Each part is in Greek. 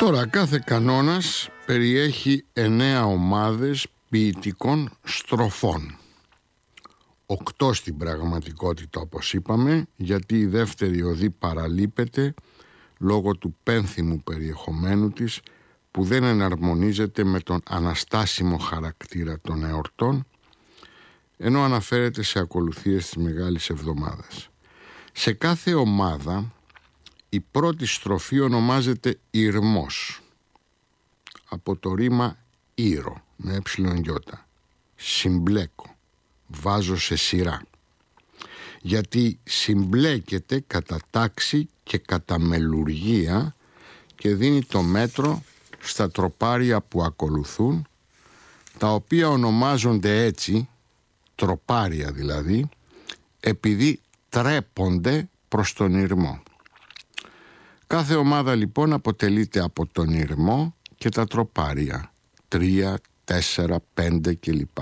Τώρα κάθε κανόνας περιέχει 9 ομάδες ποιητικών στροφών. 8 στην πραγματικότητα, όπως είπαμε, γιατί η δεύτερη οδή παραλείπεται λόγω του πένθυμου περιεχομένου της, που δεν εναρμονίζεται με τον αναστάσιμο χαρακτήρα των εορτών, ενώ αναφέρεται σε ακολουθίες της Μεγάλης Εβδομάδας. Σε κάθε ομάδα η πρώτη στροφή ονομάζεται ηρμός, από το ρήμα ήρο, με γιώτα. Συμπλέκω, βάζω σε σειρά, γιατί συμπλέκεται κατά τάξη και κατά μελουργία και δίνει το μέτρο στα τροπάρια που ακολουθούν, τα οποία ονομάζονται έτσι, τροπάρια δηλαδή, επειδή τρέπονται προς τον ηρμό. Κάθε ομάδα λοιπόν αποτελείται από τον ηρμό και τα τροπάρια, 3, 4, 5 κλπ.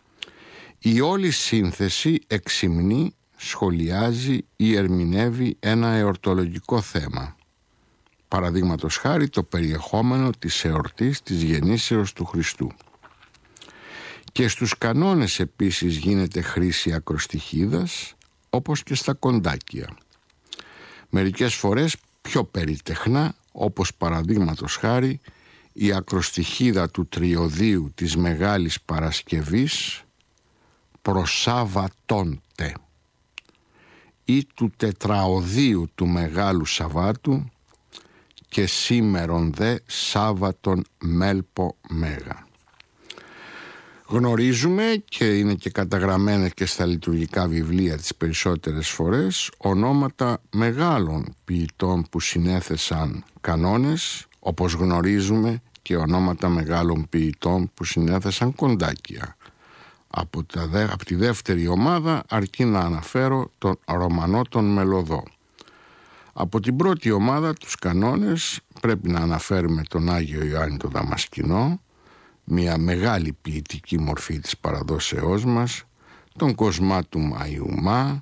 Η όλη σύνθεση εξυμνεί, σχολιάζει ή ερμηνεύει ένα εορτολογικό θέμα. Παραδείγματος χάρη το περιεχόμενο της εορτής της γεννήσεως του Χριστού. Και στους κανόνες επίσης γίνεται χρήση ακροστιχίδας, όπως και στα κοντάκια. Μερικές φορές πιο περιτεχνά, όπως παραδείγματος χάρη η ακροστιχίδα του τριωδίου της Μεγάλης Παρασκευής «Προσάββατόντε» ή του τετραωδίου του Μεγάλου Σαββάτου «Και σήμερον δε Σάββατον μέλπο μέγα». Γνωρίζουμε, και είναι και καταγραμμένα και στα λειτουργικά βιβλία τις περισσότερες φορές, ονόματα μεγάλων ποιητών που συνέθεσαν κανόνες, όπως γνωρίζουμε και ονόματα μεγάλων ποιητών που συνέθεσαν κοντάκια. Από τη δεύτερη ομάδα αρκεί να αναφέρω τον Ρωμανό τον Μελωδό. Από την πρώτη ομάδα τους κανόνες πρέπει να αναφέρουμε τον Άγιο Ιωάννη τον Δαμασκηνό, μια μεγάλη ποιητική μορφή της παραδόσεώς μας, τον Κοσμά του Μαϊουμά,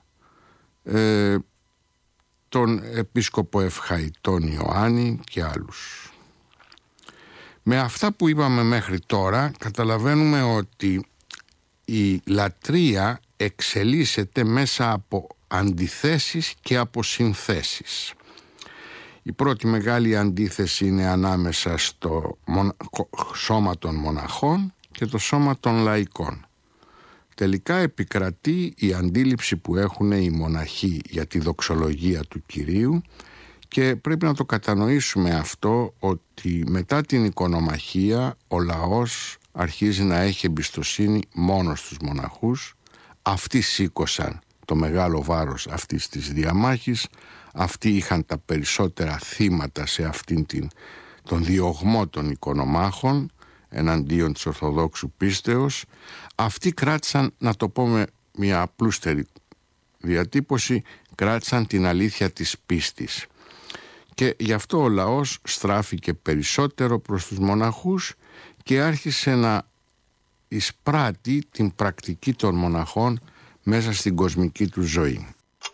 τον Επίσκοπο Ευχαϊτών Ιωάννη και άλλους. Με αυτά που είπαμε μέχρι τώρα καταλαβαίνουμε ότι η λατρεία εξελίσσεται μέσα από αντιθέσεις και από συνθέσεις. Η πρώτη μεγάλη αντίθεση είναι ανάμεσα στο σώμα των μοναχών και το σώμα των λαϊκών. Τελικά επικρατεί η αντίληψη που έχουν οι μοναχοί για τη δοξολογία του Κυρίου, και πρέπει να το κατανοήσουμε αυτό, ότι μετά την οικονομαχία ο λαός αρχίζει να έχει εμπιστοσύνη μόνο στους μοναχούς. Αυτοί σήκωσαν το μεγάλο βάρος αυτής της διαμάχης, αυτοί είχαν τα περισσότερα θύματα σε αυτήν τον διωγμό των οικονομάχων εναντίον της Ορθοδόξου πίστεως. Αυτοί κράτησαν, να το πούμε μια απλούστερη διατύπωση, κράτησαν την αλήθεια της πίστης. Και γι' αυτό ο λαός στράφηκε περισσότερο προς τους μοναχούς και άρχισε να εισπράττει την πρακτική των μοναχών μέσα στην κοσμική του ζωή.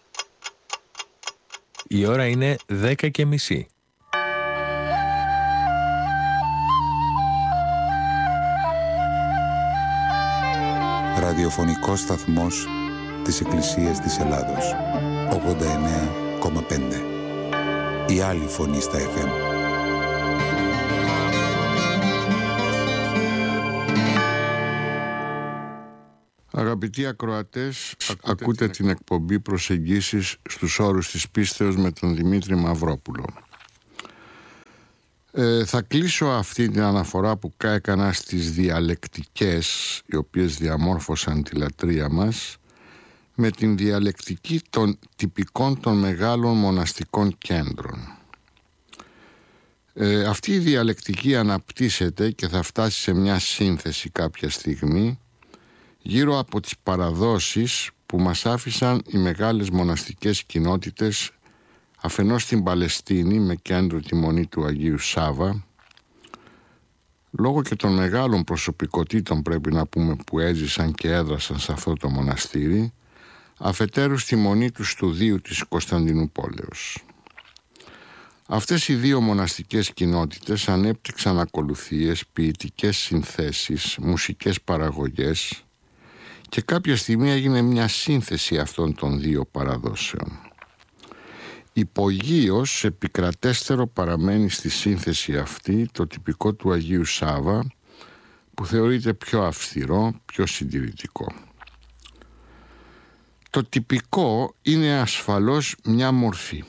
Η ώρα είναι 10:30. Ραδιοφωνικός σταθμός της Εκκλησίας της Ελλάδος, 89,5. Η άλλη φωνή στα FM. Αγαπητοί ακροατές, ακούτε την εκπομπή «Προσεγγίσεις στους όρους της πίστεως» με τον Δημήτρη Μαυρόπουλο. Θα κλείσω αυτή την αναφορά που έκανα στις διαλεκτικές, οι οποίες διαμόρφωσαν τη λατρεία μας, με την διαλεκτική των τυπικών των μεγάλων μοναστικών κέντρων. Αυτή η διαλεκτική αναπτύσσεται και θα φτάσει σε μια σύνθεση κάποια στιγμή γύρω από τις παραδόσεις που μας άφησαν οι μεγάλες μοναστικές κοινότητες, αφενός στην Παλαιστίνη με κέντρο τη Μονή του Αγίου Σάβα, λόγω και των μεγάλων προσωπικότητων πρέπει να πούμε που έζησαν και έδρασαν σε αυτό το μοναστήρι, αφετέρου στη Μονή του Στουδίου της Κωνσταντινούπολεως. Αυτές οι δύο μοναστικές κοινότητες ανέπτυξαν ακολουθίες, ποιητικές συνθέσεις, μουσικές παραγωγές και κάποια στιγμή έγινε μια σύνθεση αυτών των δύο παραδόσεων. Υπογείως επικρατέστερο παραμένει στη σύνθεση αυτή το τυπικό του Αγίου Σάβα, που θεωρείται πιο αυστηρό, πιο συντηρητικό. Το τυπικό είναι ασφαλώς μια μορφή.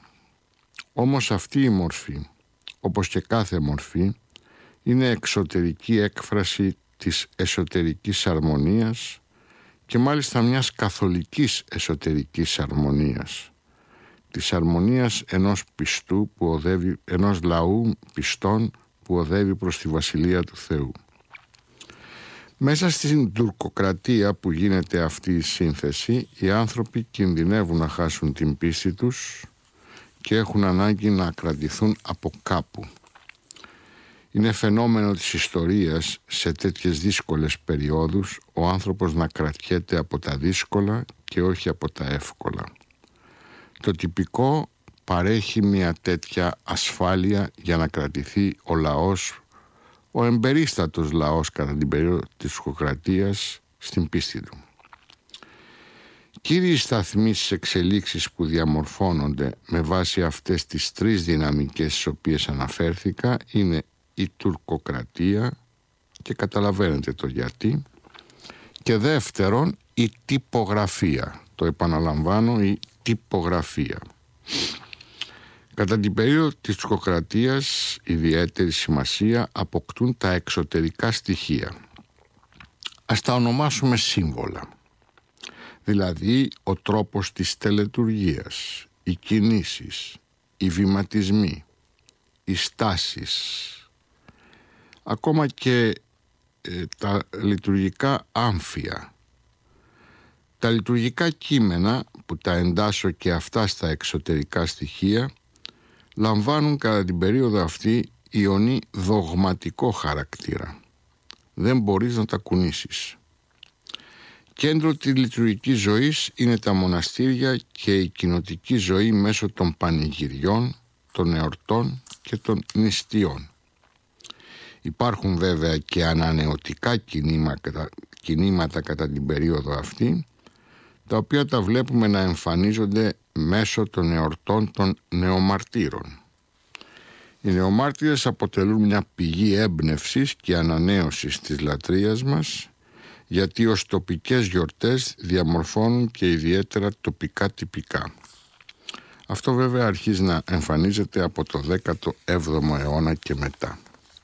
Όμως αυτή η μορφή, όπως και κάθε μορφή, είναι εξωτερική έκφραση της εσωτερικής αρμονίας και μάλιστα μιας καθολικής εσωτερικής αρμονίας, της αρμονίας ενός πιστού που οδεύει, ενός λαού πιστών που οδεύει προς τη Βασιλεία του Θεού. Μέσα στην τουρκοκρατία που γίνεται αυτή η σύνθεση, οι άνθρωποι κινδυνεύουν να χάσουν την πίστη τους και έχουν ανάγκη να κρατηθούν από κάπου. Είναι φαινόμενο της ιστορίας σε τέτοιες δύσκολες περιόδους ο άνθρωπος να κρατιέται από τα δύσκολα και όχι από τα εύκολα. Το τυπικό παρέχει μια τέτοια ασφάλεια για να κρατηθεί ο λαός, ο εμπερίστατος λαός κατά την περίοδο της τουρκοκρατίας, στην πίστη του. Κύριοι σταθμοί στις εξελίξεις που διαμορφώνονται με βάση αυτές τις τρεις δυναμικές στις οποίες αναφέρθηκα είναι η τουρκοκρατία, και καταλαβαίνετε το γιατί, και δεύτερον η τυπογραφία, το επαναλαμβάνω, η τυπογραφία. Κατά την περίοδο της τουρκοκρατίας ιδιαίτερη σημασία αποκτούν τα εξωτερικά στοιχεία. Ας τα ονομάσουμε σύμβολα. Δηλαδή ο τρόπος της τελετουργίας, οι κινήσεις, οι βηματισμοί, οι στάσεις, ακόμα και τα λειτουργικά άμφια. Τα λειτουργικά κείμενα που τα εντάσσω και αυτά στα εξωτερικά στοιχεία λαμβάνουν κατά την περίοδο αυτή ιονή δογματικό χαρακτήρα. Δεν μπορείς να τα κουνήσεις. Κέντρο της λειτουργικής ζωής είναι τα μοναστήρια και η κοινοτική ζωή μέσω των πανηγυριών, των εορτών και των νηστείων. Υπάρχουν βέβαια και ανανεωτικά κινήματα κατά την περίοδο αυτή, τα οποία τα βλέπουμε να εμφανίζονται μέσω των εορτών των νεομαρτύρων. Οι νεομάρτυρες αποτελούν μια πηγή έμπνευσης και ανανέωσης της λατρείας μας, γιατί ως τοπικές γιορτές διαμορφώνουν και ιδιαίτερα τοπικά τυπικά. Αυτό βέβαια αρχίζει να εμφανίζεται από το 17ο αιώνα και μετά.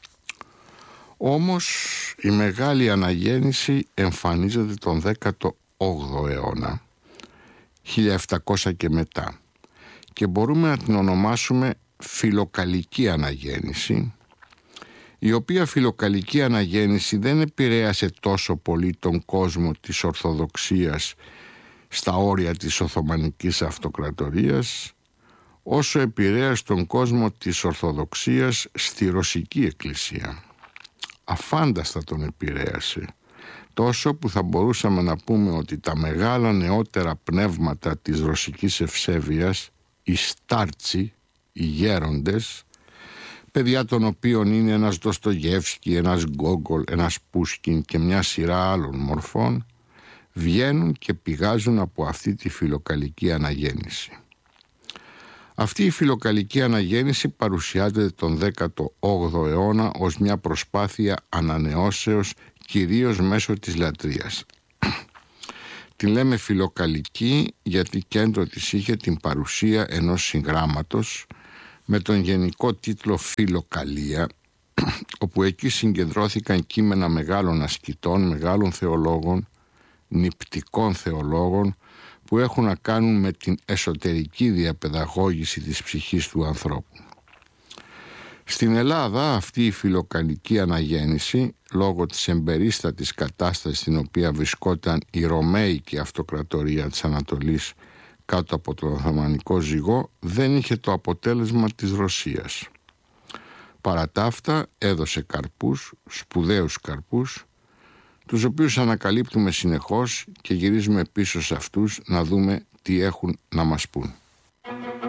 Όμως η μεγάλη αναγέννηση εμφανίζεται τον 18ο αιώνα, 1700 και μετά, και μπορούμε να την ονομάσουμε φιλοκαλική αναγέννηση, η οποία φιλοκαλική αναγέννηση δεν επηρέασε τόσο πολύ τον κόσμο της Ορθοδοξίας στα όρια της Οθωμανικής Αυτοκρατορίας, όσο επηρέασε τον κόσμο της Ορθοδοξίας στη Ρωσική Εκκλησία. Αφάνταστα τον επηρέασε, τόσο που θα μπορούσαμε να πούμε ότι τα μεγάλα νεότερα πνεύματα της ρωσικής ευσέβειας, οι στάρτσι, οι γέροντες, παιδιά των οποίων είναι ένας Ντοστογεύσκι, ένας Γκόγκολ, ένας Πούσκιν και μια σειρά άλλων μορφών, βγαίνουν και πηγάζουν από αυτή τη φιλοκαλική αναγέννηση. Αυτή η φιλοκαλική αναγέννηση παρουσιάζεται τον 18ο αιώνα ως μια προσπάθεια ανανεώσεως, κυρίως μέσω της λατρείας. Τη λέμε φιλοκαλική γιατί κέντρο της είχε την παρουσία ενός συγγράμματος με τον γενικό τίτλο Φιλοκαλία, όπου εκεί συγκεντρώθηκαν κείμενα μεγάλων ασκητών, μεγάλων θεολόγων, νηπτικών θεολόγων, που έχουν να κάνουν με την εσωτερική διαπαιδαγώγηση της ψυχής του ανθρώπου. Στην Ελλάδα αυτή η φιλοκαλική αναγέννηση, λόγω της εμπερίστατης κατάστασης στην οποία βρισκόταν η Ρωμαϊκή Αυτοκρατορία της Ανατολής κάτω από το Οθωμανικό ζυγό, δεν είχε το αποτέλεσμα της Ρωσίας. Παρά τα αυτά έδωσε καρπούς, σπουδαίους καρπούς, τους οποίους ανακαλύπτουμε συνεχώς και γυρίζουμε πίσω σε αυτούς να δούμε τι έχουν να μας πούν.